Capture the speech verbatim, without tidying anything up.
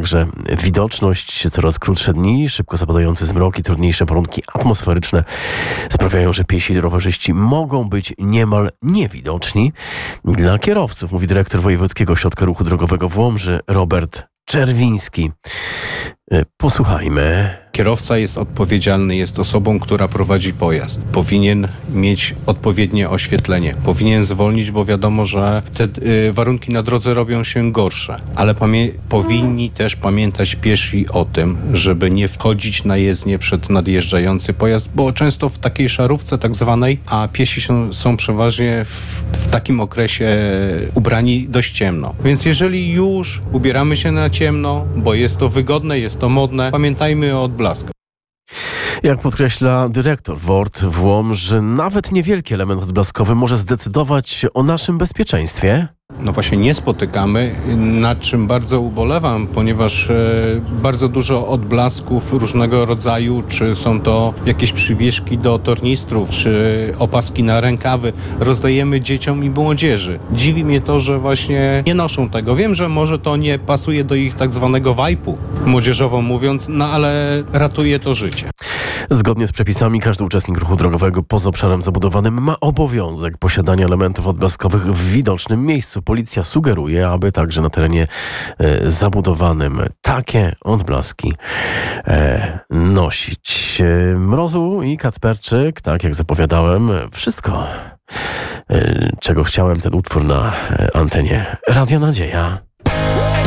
także widoczność, coraz krótsze dni, szybko zapadający zmrok i trudniejsze warunki atmosferyczne sprawiają, że piesi i rowerzyści mogą być niemal niewidoczni dla kierowców, mówi dyrektor Wojewódzkiego Ośrodka Ruchu Drogowego w Łomży Robert Czerwiński. Posłuchajmy. Kierowca jest odpowiedzialny, jest osobą, która prowadzi pojazd. Powinien mieć odpowiednie oświetlenie. Powinien zwolnić, bo wiadomo, że te y, warunki na drodze robią się gorsze. Ale pamię- powinni też pamiętać piesi o tym, żeby nie wchodzić na jezdnię przed nadjeżdżający pojazd, bo często w takiej szarówce tak zwanej, a piesi są, są przeważnie w, w takim okresie ubrani dość ciemno. Więc jeżeli już ubieramy się na ciemno, bo jest to wygodne, jest to modne, pamiętajmy o odblasku. Jak podkreśla dyrektor W O R T w Łomży, nawet niewielki element odblaskowy może zdecydować o naszym bezpieczeństwie. No właśnie nie spotykamy, nad czym bardzo ubolewam, ponieważ e, bardzo dużo odblasków różnego rodzaju, czy są to jakieś przywieszki do tornistrów, czy opaski na rękawy, rozdajemy dzieciom i młodzieży. Dziwi mnie to, że właśnie nie noszą tego. Wiem, że może to nie pasuje do ich tak zwanego wajpu, młodzieżowo mówiąc, no ale ratuje to życie. Zgodnie z przepisami każdy uczestnik ruchu drogowego poza obszarem zabudowanym ma obowiązek posiadania elementów odblaskowych w widocznym miejscu. Policja sugeruje, aby także na terenie e, zabudowanym takie odblaski e, nosić. E, Mrozu i Kacperczyk, tak jak zapowiadałem, wszystko, e, czego chciałem, ten utwór na e, antenie Radia Nadzieja.